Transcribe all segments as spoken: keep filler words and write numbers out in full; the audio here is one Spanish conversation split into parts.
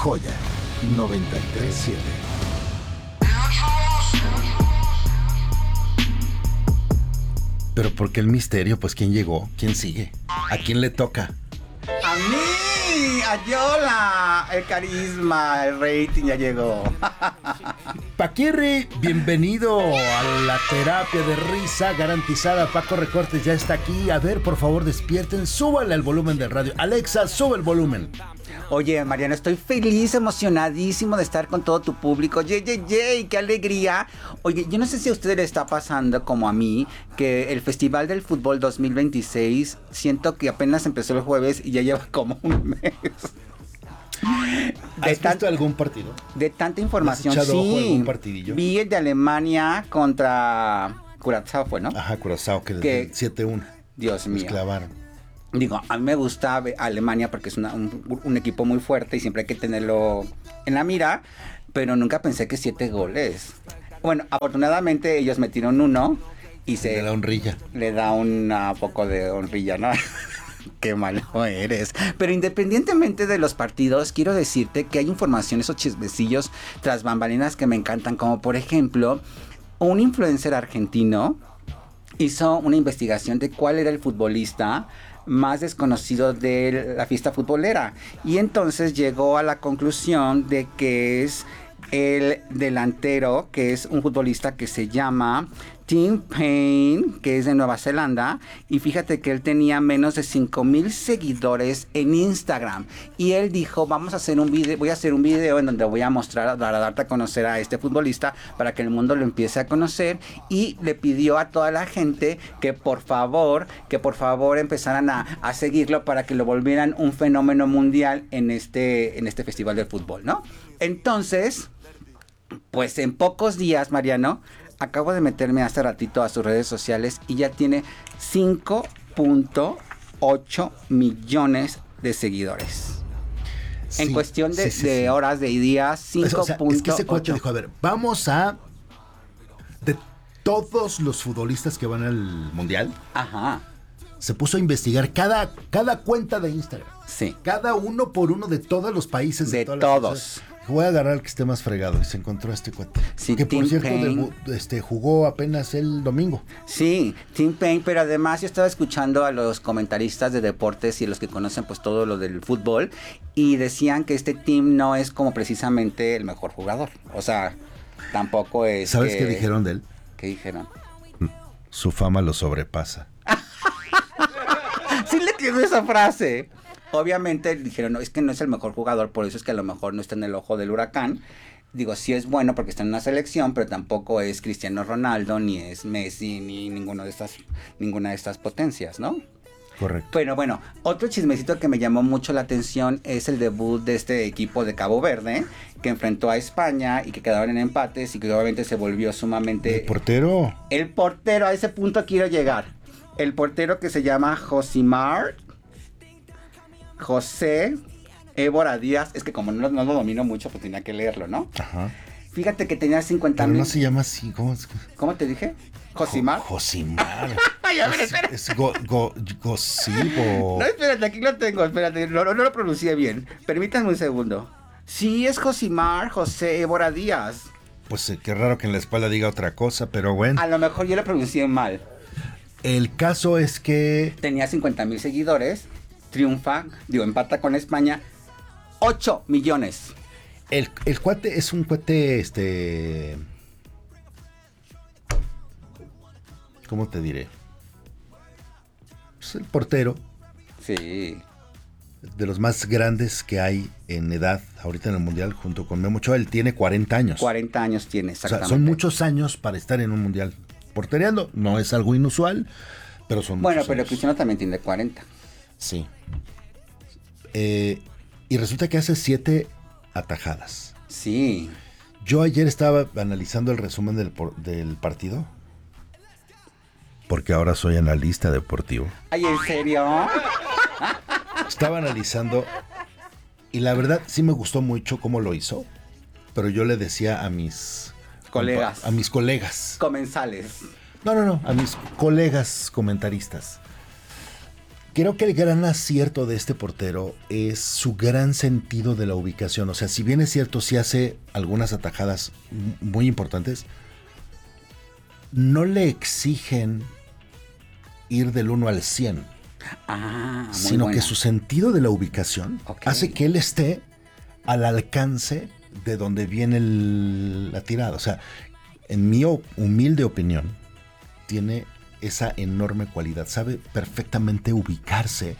Joya noventa y tres punto siete. Pero ¿por qué el misterio? Pues ¿quién llegó? ¿Quién sigue? ¿A quién le toca? ¡A mí! ¡A Yola! El carisma, el rating ya llegó. Paquirri, bienvenido a la terapia de risa garantizada. Paco Recortes ya está aquí. A ver, por favor, despierten, súbale al volumen del radio. Alexa, sube el volumen. Oye, Mariano, estoy feliz, emocionadísimo de estar con todo tu público. ¡Yey, yey, yey! ¡Qué alegría! Oye, yo no sé si a ustedes les está pasando como a mí, que el Festival del Fútbol dos mil veintiséis, siento que apenas empezó el jueves y ya lleva como un mes. ¿Has tan, visto algún partido? De tanta información, ¿has echado sí. ojo a algún partidillo? Vi el de Alemania contra Curazao, ¿fue, no? Ajá, Curazao, que, que siete uno. Dios mío. Los clavaron. Digo, a mí me gusta Alemania porque es una, un, un equipo muy fuerte y siempre hay que tenerlo en la mira, pero nunca pensé que siete goles. Bueno, afortunadamente ellos metieron uno y se... Le da honrilla. Le da un poco de honrilla, ¿no? Qué malo eres. Pero independientemente de los partidos, quiero decirte que hay información, esos chismecillos tras bambalinas que me encantan, como por ejemplo, un influencer argentino hizo una investigación de cuál era el futbolista más desconocido de la fiesta futbolera y entonces llegó a la conclusión de que es el delantero, que es un futbolista que se llama Tim Payne, que es de Nueva Zelanda, y fíjate que él tenía menos de cinco mil seguidores en Instagram, y él dijo, vamos a hacer un video, voy a hacer un video en donde voy a mostrar, para darte a conocer a este futbolista, para que el mundo lo empiece a conocer, y le pidió a toda la gente que por favor, que por favor empezaran a, a seguirlo para que lo volvieran un fenómeno mundial en este, en este festival de fútbol, ¿no? Entonces, pues en pocos días, Mariano, acabo de meterme hace ratito a sus redes sociales y ya tiene cinco punto ocho millones de seguidores. Sí, en cuestión de, sí, sí, de sí. horas, de días, cinco punto ocho. O sea, es que ese cuate dijo, a ver, vamos a... De todos los futbolistas que van al Mundial, ajá, se puso a investigar cada, cada cuenta de Instagram. Sí. Cada uno por uno de todos los países. De, de todos. Voy a agarrar el que esté más fregado y se encontró este cuate. Sí, que por Tim cierto Payne. de, este, jugó apenas el domingo. Sí, Tim Payne, pero además yo estaba escuchando a los comentaristas de deportes y los que conocen pues todo lo del fútbol y decían que este Tim no es como precisamente el mejor jugador. O sea, tampoco es. ¿Sabes que... qué dijeron de él? ¿Qué dijeron? Su fama lo sobrepasa. Sí le entiendo esa frase. Obviamente dijeron, no, es que no es el mejor jugador, por eso es que a lo mejor no está en el ojo del huracán. Digo, sí es bueno porque está en una selección, pero tampoco es Cristiano Ronaldo, ni es Messi, ni ninguno de estas, ninguna de estas potencias, ¿no? Correcto. Bueno, bueno, otro chismecito que me llamó mucho la atención es el debut de este equipo de Cabo Verde, que enfrentó a España y que quedaron en empates y que obviamente se volvió sumamente... ¿El portero? El portero, a ese punto quiero llegar. El portero que se llama Josimar... José Évora Díaz, es que como no, no lo domino mucho, pues tenía que leerlo, ¿no? Ajá. Fíjate que tenía cincuenta mil. mil. No se llama así, ¿cómo es? ¿Cómo te dije? ¿Josimar? Jo, Josimar. Ay, a ver, es, espera. es go, go, Gosibo. No, espérate, aquí lo tengo, espérate, no, no, no lo pronuncié bien. Permítanme un segundo. Sí, es Josimar José Évora Díaz. Pues eh, qué raro que en la espalda diga otra cosa, pero bueno. A lo mejor yo lo pronuncié mal. El caso es que... Tenía cincuenta mil seguidores. Triunfa, digo, empata con España, ocho millones. El, el cuate es un cuate, este... ¿Cómo te diré? Es el portero. Sí. De los más grandes que hay en edad ahorita en el Mundial, junto con Memo Ochoa. Él tiene cuarenta años. cuarenta años tiene, exactamente. O sea, son muchos años para estar en un Mundial. Portereando no es algo inusual, pero son bueno, muchos pero años. Cristiano también tiene cuarenta. Sí. Eh, y resulta que hace siete atajadas. Sí. Yo ayer estaba analizando el resumen del, del partido. Porque ahora soy analista deportivo. Ay, ¿en serio? Estaba analizando. Y la verdad sí me gustó mucho cómo lo hizo. Pero yo le decía a mis... Colegas. A mis colegas. Comensales. No, no, no. A mis colegas comentaristas. Creo que el gran acierto de este portero es su gran sentido de la ubicación. O sea, si bien es cierto, sí hace algunas atajadas muy importantes, no le exigen ir del uno al cien. Ah, muy sino buena. que su sentido de la ubicación Okay. hace que él esté al alcance de donde viene el, la tirada. O sea, en mi humilde opinión, tiene esa enorme cualidad. Sabe perfectamente ubicarse.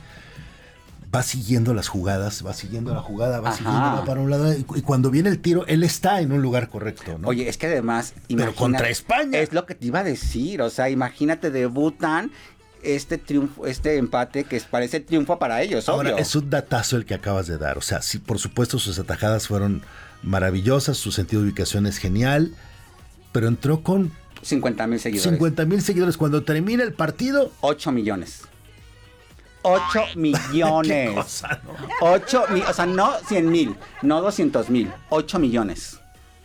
Va siguiendo las jugadas, va siguiendo la jugada, va Ajá. siguiendo para un lado. Y, y cuando viene el tiro, él está en un lugar correcto, ¿no? Oye, es que además... Pero contra España. Es lo que te iba a decir. O sea, imagínate, debutan este triunfo, este empate que parece triunfo para ellos, Ahora, obvio. es un datazo el que acabas de dar. O sea, sí, por supuesto, sus atajadas fueron maravillosas, su sentido de ubicación es genial, pero entró con cincuenta mil seguidores. cincuenta mil seguidores. Cuando termina el partido, ocho millones. ocho millones. qué cosa, ¿no? ocho mil, o sea, no cien mil, no doscientos mil, ocho millones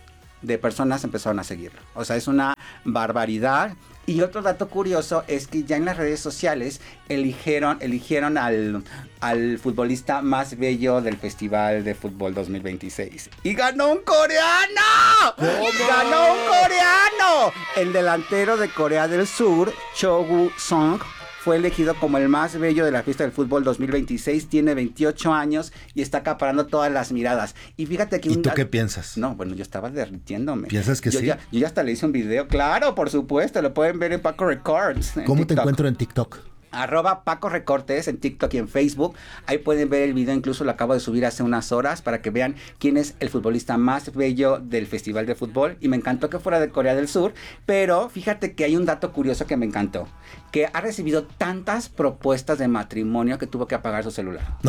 de personas empezaron a seguirlo. O sea, es una barbaridad. Y otro dato curioso es que ya en las redes sociales eligieron, eligieron al, al futbolista más bello del Festival de Fútbol dos mil veintiséis. ¡Y ganó un coreano! ¿Cómo? ¡Ganó un coreano! El delantero de Corea del Sur, Cho Gu-sung, fue elegido como el más bello de la fiesta del fútbol dos mil veintiséis. Tiene veintiocho años y está acaparando todas las miradas. Y fíjate que... ¿y un tú da- qué piensas? No, bueno, yo estaba derritiéndome. ¿Piensas que yo sí? Ya, yo ya hasta le hice un video. Claro, por supuesto. Lo pueden ver en Paco Records. en ¿Cómo te TikTok. encuentro en TikTok? Arroba Paco Recortes en TikTok y en Facebook. Ahí pueden ver el video, incluso lo acabo de subir hace unas horas para que vean quién es el futbolista más bello del Festival de Fútbol. Y me encantó que fuera de Corea del Sur, pero fíjate que hay un dato curioso que me encantó, que ha recibido tantas propuestas de matrimonio que tuvo que apagar su celular.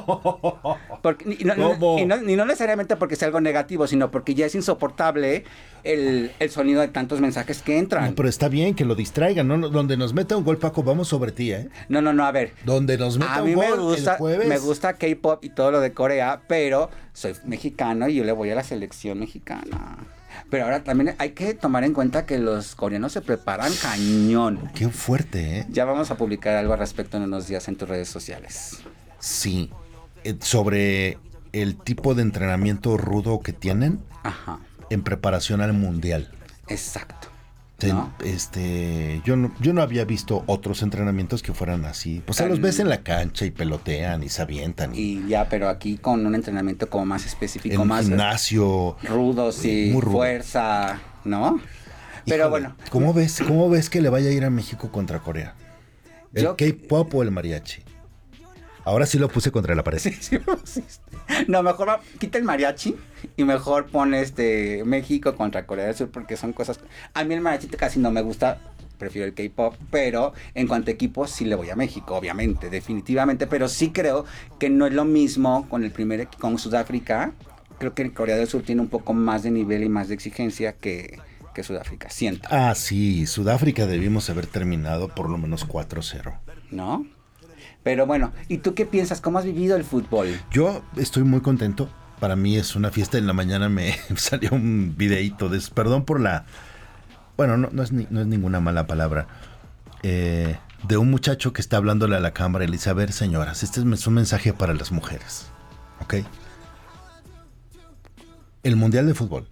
No. Porque, y, no, no- ¿Cómo? y no, y no necesariamente porque sea algo negativo, sino porque ya es insoportable el, el sonido de tantos mensajes que entran. No, pero está bien que lo distraigan, ¿no? Donde nos meta un gol, Paco, vamos sobre ti, ¿eh? No, no, no, a ver. Donde nos meta A un mí gol me gusta, el jueves. me gusta K-pop y todo lo de Corea, pero soy mexicano y yo le voy a la selección mexicana. Pero ahora también hay que tomar en cuenta que los coreanos se preparan cañón. Qué fuerte, ¿eh? Ya vamos a publicar algo al respecto en unos días en tus redes sociales. Sí. Eh, sobre el tipo de entrenamiento rudo que tienen Ajá, en preparación al mundial. exacto. Te- ¿No? Este, yo no, yo no había visto otros entrenamientos que fueran así. Pues se los ves en la cancha y pelotean y se avientan. Y Y ya, pero aquí con un entrenamiento como más específico, en un más gimnasio. rudo, sí, Muy rudo. fuerza, ¿no? Pero Híjole, bueno, ¿Cómo ves, ¿Cómo ves que le vaya a ir a México contra Corea? ¿El Yo- K-pop o el mariachi? Ahora sí lo puse contra la pared. sí, sí lo pusiste. No, mejor va- quita el mariachi y mejor pon este México contra Corea del Sur porque son cosas... A mí el mariachi casi no me gusta, prefiero el K-pop, pero en cuanto a equipos sí le voy a México, obviamente, definitivamente, pero sí creo que no es lo mismo con el primer equi- con Sudáfrica. Creo que Corea del Sur tiene un poco más de nivel y más de exigencia que, que Sudáfrica, siento, Ah, sí, Sudáfrica debimos haber terminado por lo menos cuatro cero. ¿no? Pero bueno, ¿y tú qué piensas? ¿Cómo has vivido el fútbol? Yo estoy muy contento. Para mí es una fiesta. En la mañana me salió un videíto de... Perdón por la... Bueno, no, no, es, ni- no es ninguna mala palabra. Eh, de un muchacho que está hablándole a la cámara y le dice, a ver, señoras, este es un mensaje para las mujeres. ¿Ok? El Mundial de Fútbol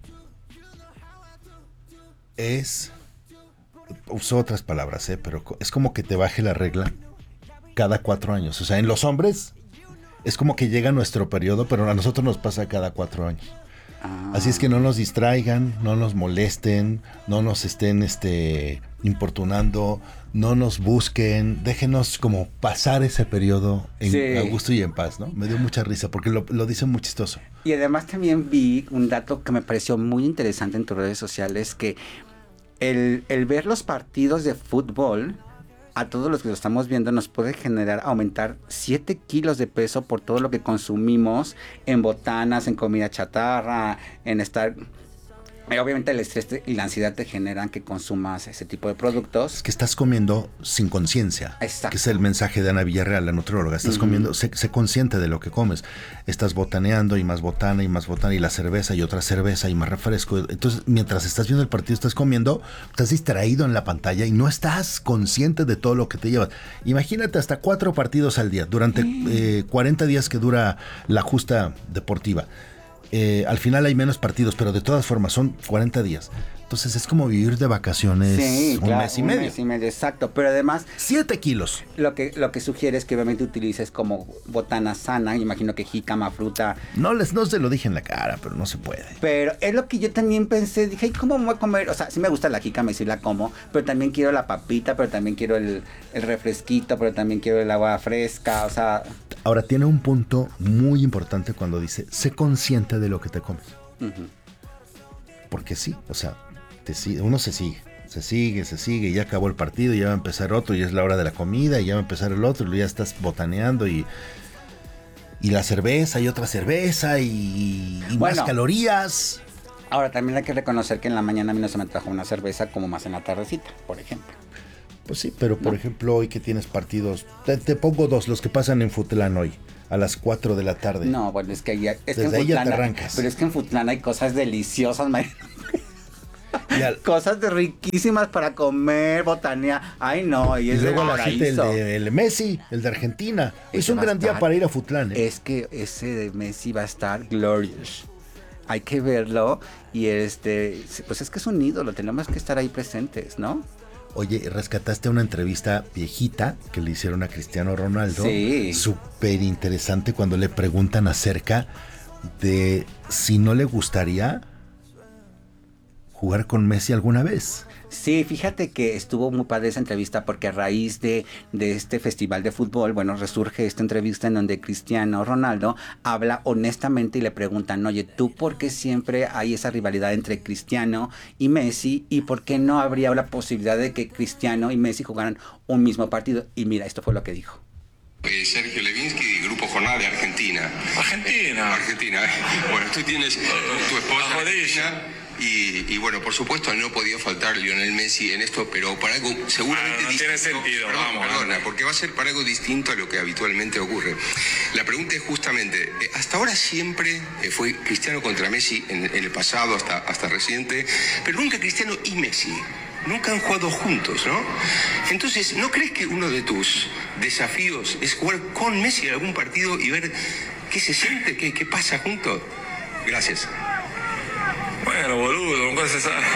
es... Uso otras palabras, ¿eh? Pero co- es como que te baje la regla cada cuatro años. O sea, en los hombres es como que llega nuestro periodo, pero a nosotros nos pasa cada cuatro años. Ah, Así es que no nos distraigan, no nos molesten, no nos estén este, importunando, no nos busquen, déjenos como pasar ese periodo en Sí. a gusto y en paz, ¿no? Me dio mucha risa porque lo, lo dicen muy chistoso. Y además también vi un dato que me pareció muy interesante en tus redes sociales, que el, el ver los partidos de fútbol, a todos los que lo estamos viendo, nos puede generar aumentar siete kilos de peso por todo lo que consumimos en botanas, en comida chatarra, en estar Y obviamente el estrés y la ansiedad te generan que consumas ese tipo de productos. Es que estás comiendo sin conciencia. Exacto. Que es el mensaje de Ana Villarreal, la nutrióloga. Estás uh-huh. comiendo, sé, sé consciente de lo que comes. Estás botaneando y más botana y más botana y la cerveza y otra cerveza y más refresco. Entonces, mientras estás viendo el partido, estás comiendo, estás distraído en la pantalla y no estás consciente de todo lo que te llevas. Imagínate hasta cuatro partidos al día durante mm. eh, cuarenta días que dura la justa deportiva. Eh, al final hay menos partidos, pero de todas formas son cuarenta días. Entonces es como vivir de vacaciones sí, un claro, mes y un medio. mes y medio, exacto. Pero además... siete kilos. Lo que, lo que sugiere es que obviamente utilices como botana sana. Imagino que jícama, fruta. No, les, no se lo dije en la cara, pero no se puede. Pero es lo que yo también pensé. Dije, ¿cómo me voy a comer? O sea, sí me gusta la jícama y sí la como. Pero también quiero la papita, pero también quiero el, el refresquito, pero también quiero el agua fresca. O sea... Ahora, tiene un punto muy importante cuando dice, sé consciente de lo que te comes. Uh-huh. Porque sí, o sea... uno se sigue, se sigue, se sigue, y ya acabó el partido, y ya va a empezar otro, y es la hora de la comida, y ya va a empezar el otro, y ya estás botaneando, y, y la cerveza, y otra cerveza, y, y bueno, más calorías. Ahora, también hay que reconocer que en la mañana a mí no se me trajo una cerveza como más en la tardecita, por ejemplo. Pues sí, pero por ¿no? ejemplo, hoy que tienes partidos, te, te pongo dos, los que pasan en Futlán hoy. A las cuatro de la tarde. No, bueno, es que ahí... Es Desde que ahí ya te arrancas. Pero es que en Futlán hay cosas deliciosas, man. Al... cosas de riquísimas para comer, botanía. Ay, no, y, y es luego de la gente, el de el Messi, el de Argentina. Ese es un gran estar, día para ir a Futlán. ¿eh? Es que ese de Messi va a estar glorious. Hay que verlo y este, pues es que es un ídolo, tenemos que estar ahí presentes, ¿no? Oye, rescataste una entrevista viejita que le hicieron a Cristiano Ronaldo. Sí. Súper interesante cuando le preguntan acerca de si no le gustaría jugar con Messi alguna vez. Sí, fíjate que estuvo muy padre esa entrevista porque a raíz de, de este festival de fútbol, bueno, resurge esta entrevista en donde Cristiano Ronaldo habla honestamente y le preguntan, oye, ¿tú por qué siempre hay esa rivalidad entre Cristiano y Messi? ¿Y por qué no habría la posibilidad de que Cristiano y Messi jugaran un mismo partido? Y mira, esto fue lo que dijo. Eh, Sergio Levinsky, Grupo Jornada de Argentina. Argentina. Argentina. Bueno, tú tienes tu esposa argentina. Y, y bueno, por supuesto no podía faltar Lionel Messi en esto, pero para algo seguramente ah, no distinto. tiene sentido, Perdón, vamos. Perdona, porque va a ser para algo distinto a lo que habitualmente ocurre. La pregunta es justamente, eh, hasta ahora siempre eh, fue Cristiano contra Messi en, en el pasado, hasta, hasta reciente, pero nunca Cristiano y Messi. Nunca han jugado juntos, ¿no? Entonces, ¿no crees que uno de tus desafíos es jugar con Messi en algún partido y ver qué se siente, qué, qué pasa juntos? Gracias. Bueno, boludo, nunca se sabe.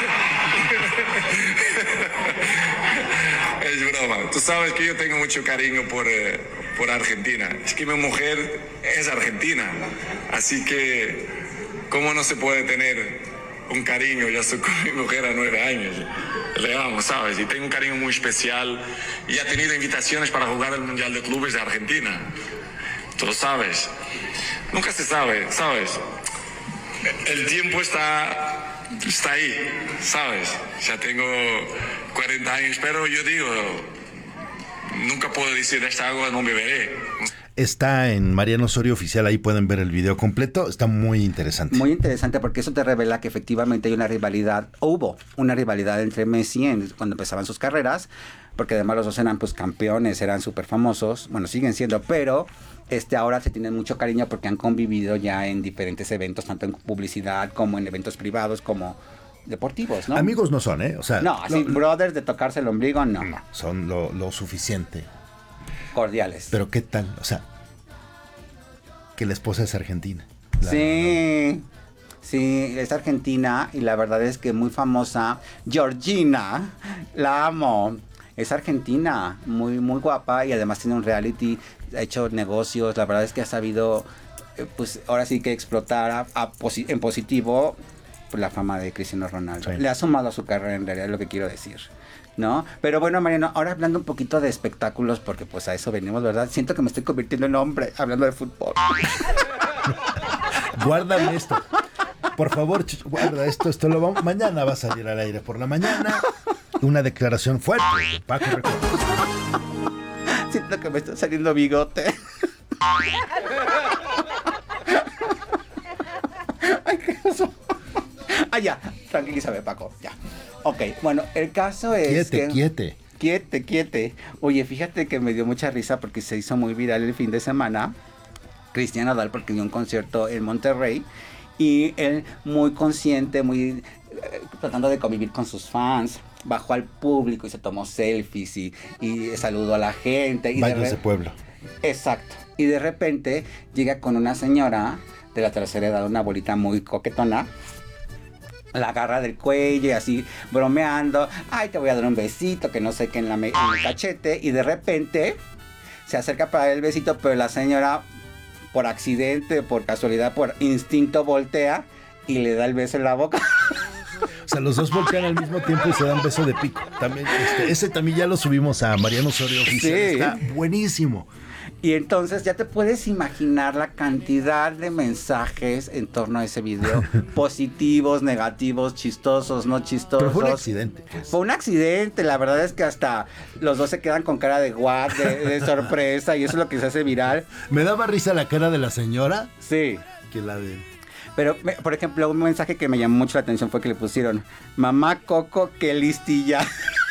Es broma. Tú sabes que yo tengo mucho cariño por, eh, por Argentina. Es que mi mujer es argentina. Así que, ¿cómo no se puede tener un cariño? Ya estoy con mi mujer a nueve años. Le amo, ¿sabes? Y tengo un cariño muy especial. Y ha tenido invitaciones para jugar el Mundial de Clubes de Argentina. Tú lo sabes. Nunca se sabe, ¿sabes? El tiempo está, está ahí, ¿sabes? Ya tengo cuarenta años, pero yo digo, nunca puedo decir de esta agua no beberé. Está en Mariano Osorio Oficial, ahí pueden ver el video completo, está muy interesante. Muy interesante porque eso te revela que efectivamente hay una rivalidad, hubo una rivalidad entre Messi en, cuando empezaban sus carreras, porque además los dos eran pues campeones, eran súper famosos, bueno, siguen siendo, pero este ahora se tienen mucho cariño porque han convivido ya en diferentes eventos, tanto en publicidad como en eventos privados, como deportivos, ¿no? Amigos no son, ¿eh? O sea, no, así, lo, brothers de tocarse el ombligo, no. No, son lo, lo suficiente. Cordiales. Pero ¿qué tal? O sea, que la esposa es argentina. La, sí, no. sí, es argentina y la verdad es que muy famosa. Georgina, la amo. Es argentina, muy, muy guapa y además tiene un reality, ha hecho negocios. La verdad es que ha sabido, eh, pues ahora sí que explotar a, a posi- en positivo pues, la fama de Cristiano Ronaldo. Sí. Le ha sumado a su carrera, en realidad es lo que quiero decir, ¿no? Pero bueno, Mariano, ahora hablando un poquito de espectáculos, porque pues a eso venimos, ¿verdad? Siento que me estoy convirtiendo en hombre hablando de fútbol. Guárdame esto. Por favor, guarda esto, esto lo vamos, mañana va a salir al aire por la mañana. Una declaración fuerte de Paco Recortes. Siento que me está saliendo bigote. Ay, qué oso. Ah, ya, tranquilízame, Paco, ya. Ok, bueno, el caso es Quiete, que... quiete. Quiete, quiete. Oye, fíjate que me dio mucha risa porque se hizo muy viral el fin de semana. Cristian Nodal, porque dio un concierto en Monterrey. Y él muy consciente, muy eh, tratando de convivir con sus fans. Bajó al público y se tomó selfies y, y saludó a la gente. Y Bailes de, re- de pueblo. Exacto. Y de repente llega con una señora de la tercera edad, una abuelita muy coquetona. La agarra del cuello y así bromeando. Ay, te voy a dar un besito, que no sé qué en, la me- en el cachete. Y de repente se acerca para el besito, pero la señora, por accidente, por casualidad, por instinto, voltea y le da el beso en la boca. O sea, los dos voltean al mismo tiempo y se dan beso de pico. También, este, ese también ya lo subimos a Mariano Osorio Oficial. Sí. Está buenísimo. Y entonces ya te puedes imaginar la cantidad de mensajes en torno a ese video. Positivos, negativos, chistosos, no chistosos. Pero fue un accidente. Pues. Fue un accidente, la verdad es que hasta los dos se quedan con cara de what, de, de sorpresa, y eso es lo que se hace viral. Me daba risa la cara de la señora Sí. que la de... Pero, me- por ejemplo, un mensaje que me llamó mucho la atención fue que le pusieron: mamá Coco, qué listilla.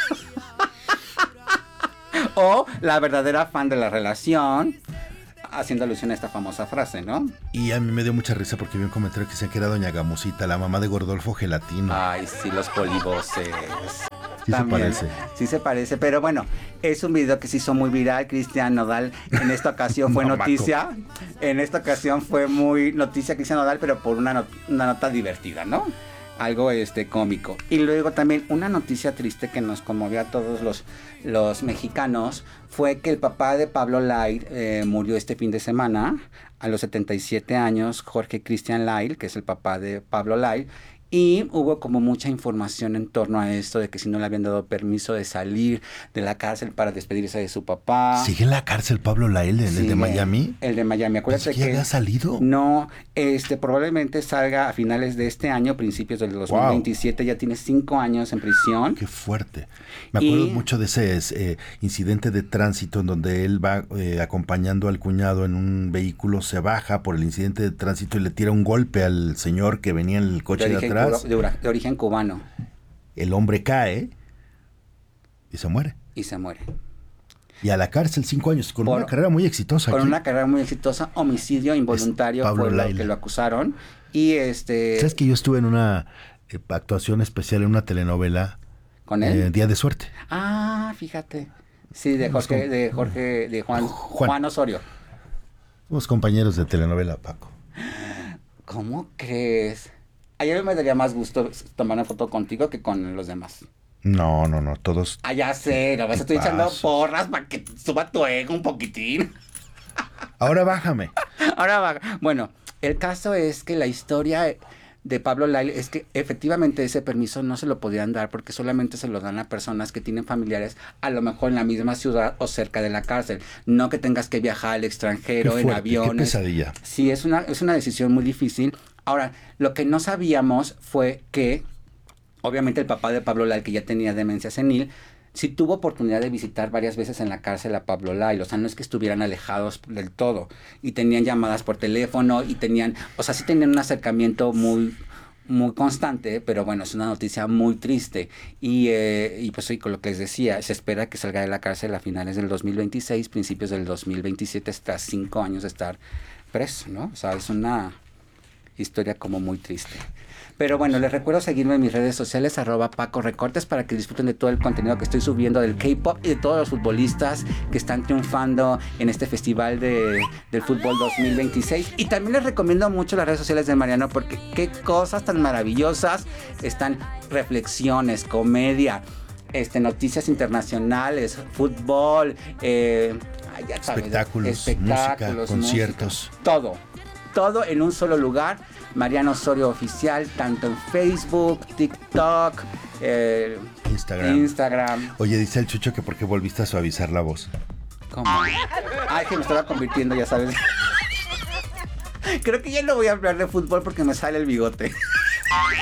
O la verdadera fan de la relación, haciendo alusión a esta famosa frase, ¿no? Y a mí me dio mucha risa porque vi un comentario que decía que era doña Gamusita, la mamá de Gordolfo Gelatino. Ay, sí, los polivoces. Sí se parece. Sí se parece, pero bueno, es un video que se hizo muy viral. Cristian Nodal en esta ocasión fue Mamaco. noticia. En esta ocasión fue muy noticia Cristian Nodal, pero por una, not- una nota divertida, ¿no? Algo este cómico. Y luego también una noticia triste que nos conmovió a todos los, los mexicanos fue que el papá de Pablo Lyle eh, murió este fin de semana a los setenta y siete años, Jorge Cristian Lyle, que es el papá de Pablo Lyle. Y hubo como mucha información en torno a esto de que si no le habían dado permiso de salir de la cárcel para despedirse de su papá. ¿Sigue en la cárcel Pablo Lyle, el, el Sigue, de Miami? El de Miami. Acuérdate Pensé que que había salido. No, este probablemente salga a finales de este año, principios del dos mil veintisiete. Wow. Ya tiene cinco años en prisión. Qué fuerte. Me acuerdo Y... mucho de ese eh, incidente de tránsito en donde él va eh, acompañando al cuñado en un vehículo, se baja por el incidente de tránsito y le tira un golpe al señor que venía en el coche de, de atrás. De, de origen cubano. El hombre cae y se muere. Y se muere. Y a la cárcel cinco años, con por, una carrera muy exitosa. Con aquí. una carrera muy exitosa, homicidio involuntario fue lo que lo acusaron. Y este... ¿Sabes que yo estuve en una eh, actuación especial en una telenovela? ¿Con él? Eh, Día de Suerte. Ah, fíjate. Sí, de Jorge, de Jorge, de Juan, Juan. Juan Osorio. Unos compañeros de telenovela, Paco. ¿Cómo crees? Ayer me daría más gusto tomar una foto contigo que con los demás. No, no, no, todos... Ah, ya sé, a veces estoy paso? echando porras para que suba tu ego un poquitín. Ahora bájame. Ahora baja. Bueno, el caso es que la historia de Pablo Lyle es que efectivamente ese permiso no se lo podían dar porque solamente se lo dan a personas que tienen familiares a lo mejor en la misma ciudad o cerca de la cárcel. No que tengas que viajar al extranjero qué fuerte, en aviones. Qué pesadilla. Sí, es una, es una decisión muy difícil. Ahora, lo que no sabíamos fue que obviamente el papá de Pablo Lyle, que ya tenía demencia senil, sí tuvo oportunidad de visitar varias veces en la cárcel a Pablo Lyle. O sea, no es que estuvieran alejados del todo. Y tenían llamadas por teléfono y tenían... O sea, sí tenían un acercamiento muy, muy constante, pero bueno, es una noticia muy triste. Y, eh, y pues, sí, con lo que les decía, se espera que salga de la cárcel a finales del dos mil veintiséis, principios del dos mil veintisiete, hasta cinco años de estar preso, ¿no? O sea, es una historia como muy triste. Pero bueno, les recuerdo seguirme en mis redes sociales, arroba Paco Recortes, para que disfruten de todo el contenido que estoy subiendo del K-pop y de todos los futbolistas que están triunfando en este festival de, del fútbol dos mil veintiséis. Y también les recomiendo mucho las redes sociales de Mariano, porque qué cosas tan maravillosas están: reflexiones, comedia, este, noticias internacionales, fútbol, eh, ya sabes, espectáculos, espectáculos, música, conciertos. Música, todo. Todo en un solo lugar. Mariano Osorio Oficial, tanto en Facebook, TikTok, eh, Instagram. Instagram. Oye, dice el Chucho que por qué volviste a suavizar la voz. ¿Cómo? Ay, que me estaba convirtiendo, ya sabes. Creo que ya no voy a hablar de fútbol porque me sale el bigote.